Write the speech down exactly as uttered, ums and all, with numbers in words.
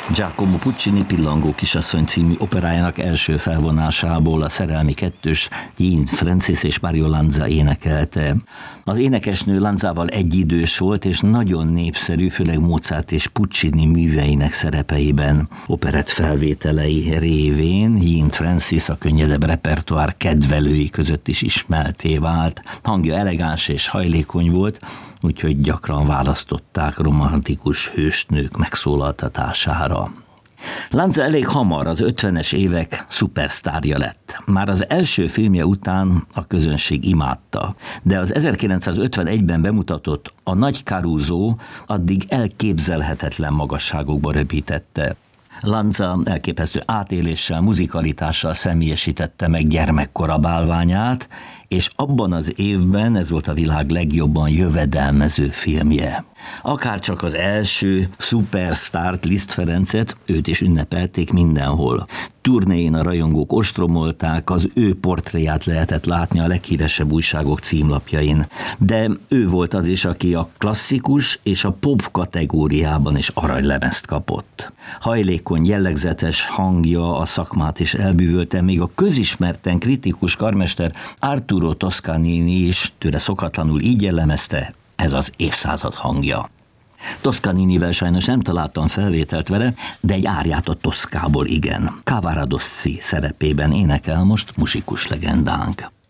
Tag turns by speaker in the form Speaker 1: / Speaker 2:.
Speaker 1: Giacomo Puccini Pillangó kisasszony című operájának első felvonásából a szerelmi kettős Jean Francis és Mario Lanza énekelte. Az énekesnő Lanzával egyidős volt, és nagyon népszerű, főleg Mozart és Puccini műveinek szerepeiben. Operett felvételei révén Jean Francis a könnyedebb repertoár kedvelői között is ismertté vált. Hangja elegáns és hajlékony volt, úgyhogy gyakran választották romantikus hősnők megszólaltatására. Lanza elég hamar az ötvenes évek szupersztárja lett. Már az első filmje után a közönség imádta, de az ezerkilencszázötvenegyben bemutatott A Nagy Caruso addig elképzelhetetlen magasságokba röpítette. Lanza elképesztő átéléssel, muzikalitással személyesítette meg gyermekkora bálványát, és abban az évben ez volt a világ legjobban jövedelmező filmje. Akárcsak az első szupersztárt, Liszt Ferencet, őt is ünnepelték mindenhol. Turnéin a rajongók ostromolták, az ő portréját lehetett látni a leghíresebb újságok címlapjain. De ő volt az is, aki a klasszikus és a pop kategóriában is aranylemezt kapott. Hajlékony, jellegzetes hangja a szakmát is elbűvölte, még a közismerten kritikus karmester Arturo Toscanini is tőle szokatlanul így jellemezte: ez az évszázad hangja. Toscaninivel sajnos nem találtam felvételt vele, de egy árját a Toszkából igen. Cavaradossi szerepében énekel most muzsikus legendánk.